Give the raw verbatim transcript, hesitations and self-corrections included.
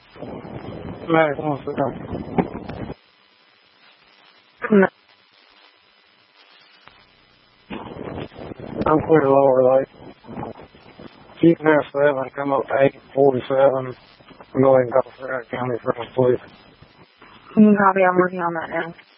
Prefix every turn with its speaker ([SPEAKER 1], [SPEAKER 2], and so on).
[SPEAKER 1] Max wants to go. I'm clear lower late. If you can have seven, come up to eight forty-seven. Go ahead and call Frederick County First, please.
[SPEAKER 2] You can copy. I'm working on that now.